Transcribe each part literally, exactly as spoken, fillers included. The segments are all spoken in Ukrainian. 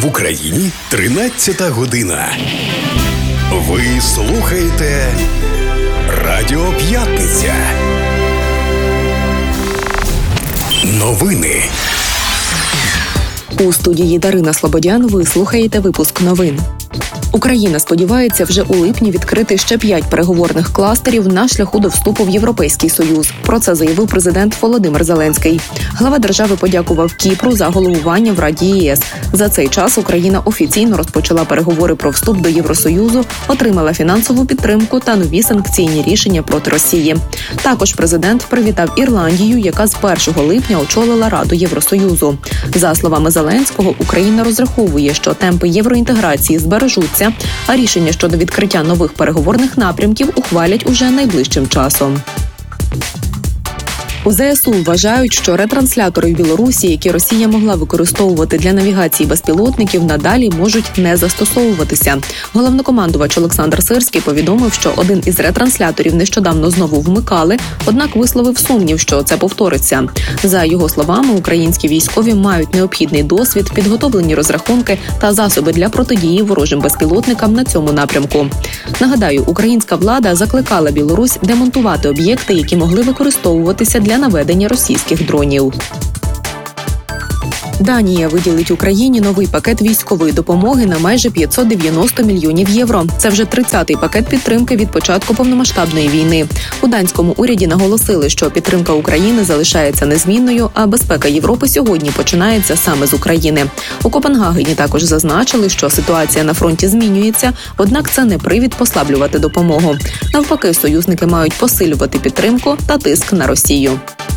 В Україні тринадцята година. Ви слухаєте Радіо П'ятниця. Новини. У студії Дарина Слободян ви слухаєте випуск новин. Україна сподівається вже у липні відкрити ще п'ять переговорних кластерів на шляху до вступу в Європейський Союз. Про це заявив президент Володимир Зеленський. Глава держави подякував Кіпру за головування в Раді ЄС. За цей час Україна офіційно розпочала переговори про вступ до Євросоюзу, отримала фінансову підтримку та нові санкційні рішення проти Росії. Також президент привітав Ірландію, яка з першого липня очолила Раду Євросоюзу. За словами Зеленського, Україна розраховує, що темпи євроінтеграції збережуться, а рішення щодо відкриття нових переговорних напрямків ухвалять уже найближчим часом. У зе ес у вважають, що ретранслятори в Білорусі, які Росія могла використовувати для навігації безпілотників, надалі можуть не застосовуватися. Головнокомандувач Олександр Сирський повідомив, що один із ретрансляторів нещодавно знову вмикали, однак висловив сумнів, що це повториться. За його словами, українські військові мають необхідний досвід, підготовлені розрахунки та засоби для протидії ворожим безпілотникам на цьому напрямку. Нагадаю, українська влада закликала Білорусь демонтувати об'єкти, які могли використовуватися для для наведення російських дронів. Данія виділить Україні новий пакет військової допомоги на майже п'ятсот дев'яносто мільйонів євро. Це вже тридцятий пакет підтримки від початку повномасштабної війни. У данському уряді наголосили, що підтримка України залишається незмінною, а безпека Європи сьогодні починається саме з України. У Копенгагені також зазначили, що ситуація на фронті змінюється, однак це не привід послаблювати допомогу. Навпаки, союзники мають посилювати підтримку та тиск на Росію.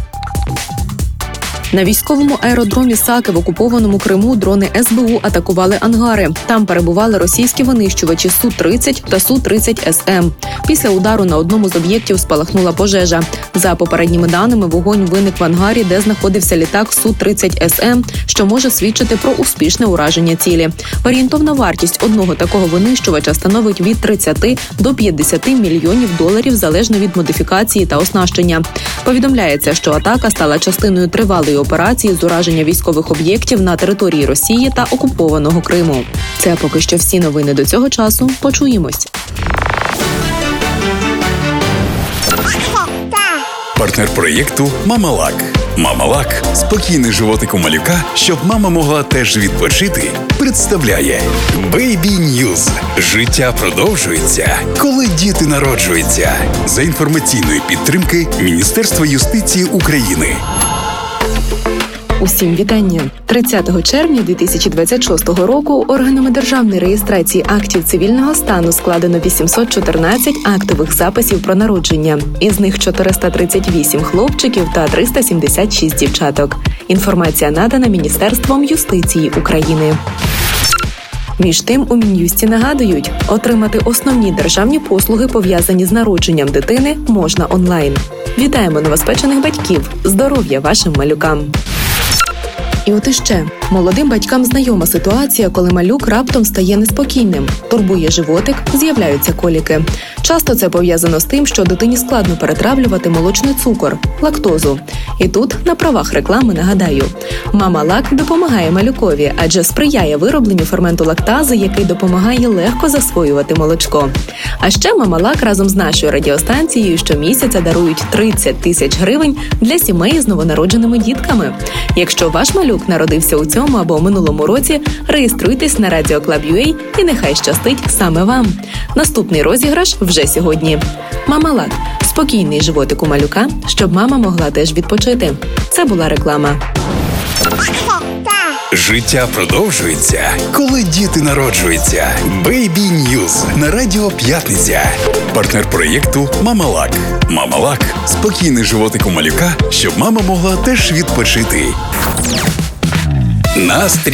На військовому аеродромі Саки в окупованому Криму дрони ес бе у атакували ангари. Там перебували російські винищувачі Су тридцять та Су тридцять ес ем. Після удару на одному з об'єктів спалахнула пожежа. За попередніми даними, вогонь виник в ангарі, де знаходився літак Су тридцять ес ем, що може свідчити про успішне ураження цілі. Орієнтовна вартість одного такого винищувача становить від тридцяти до п'ятдесяти мільйонів доларів залежно від модифікації та оснащення. Повідомляється, що атака стала частиною тривалої операції з ураження військових об'єктів на території Росії та окупованого Криму. Це поки що всі новини до цього часу. Почуємось. Партнер проєкту «Мамалак». «Мамалак» – спокійний животик у малюка, щоб мама могла теж відпочити, представляє Baby News. Життя продовжується, коли діти народжуються. За інформаційної підтримки Міністерства юстиції України. Усім вітання! тридцятого червня дві тисячі двадцять шостого року органами державної реєстрації актів цивільного стану складено вісімсот чотирнадцять актових записів про народження. Із них чотириста тридцять вісім хлопчиків та триста сімдесят шість дівчаток. Інформація надана Міністерством юстиції України. Між тим, у Мін'юсті нагадують, отримати основні державні послуги, пов'язані з народженням дитини, можна онлайн. Вітаємо новоспечених батьків! Здоров'я вашим малюкам! І от іще. Молодим батькам знайома ситуація, коли малюк раптом стає неспокійним. Турбує животик, з'являються коліки. Часто це пов'язано з тим, що дитині складно перетравлювати молочний цукор – лактозу. І тут, на правах реклами, нагадаю. Мамалак допомагає малюкові, адже сприяє виробленню ферменту лактази, який допомагає легко засвоювати молочко. А ще Мамалак разом з нашою радіостанцією щомісяця дарують тридцять тисяч гривень для сімей з новонародженими дітками. Якщо ваш малюк народився у цьому або минулому році, реєструйтесь на радіоклаб.ua і нехай щастить саме вам. Наступний розіграш вже сьогодні. Мамалак – спокійний животик у малюка, щоб мама могла теж відпочити. Це була реклама. Життя продовжується, коли діти народжуються. Baby News на Радіо П'ятниця. Партнер проєкту «Мамалак». «Мамалак» – спокійний животик у малюка, щоб мама могла теж відпочити. Настрій